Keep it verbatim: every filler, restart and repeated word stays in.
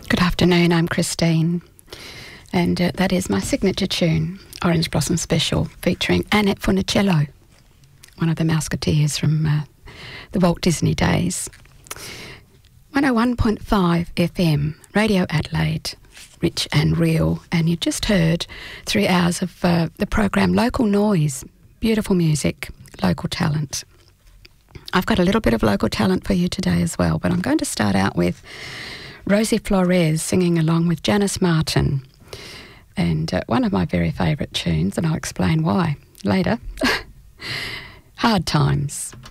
Good afternoon, I'm Christine, and uh, that is my signature tune, Orange Blossom Special, featuring Annette Funicello, one of the Mouseketeers from uh, the Walt Disney days. one oh one point five F M, Radio Adelaide, rich and real, and you just heard three hours of uh, the program Local Noise, beautiful music, local talent. I've got a little bit of local talent for you today as well, but I'm going to start out with Rosie Flores singing along with Janice Martin, and uh, one of my very favourite tunes, and I'll explain why later. Hard Times.